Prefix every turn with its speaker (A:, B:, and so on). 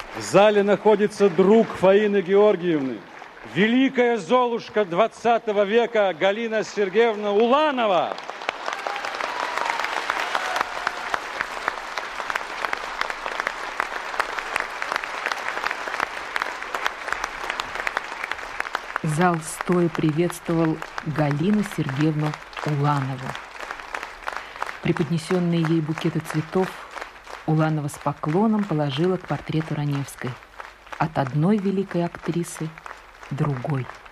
A: В зале находится друг Фаины Георгиевны, великая Золушка 20 века Галина Сергеевна Уланова.
B: Зал стоя приветствовал Галину Сергеевну Уланову. Преподнесенные ей букеты цветов Уланова с поклоном положила к портрету Раневской. От одной великой актрисы другой.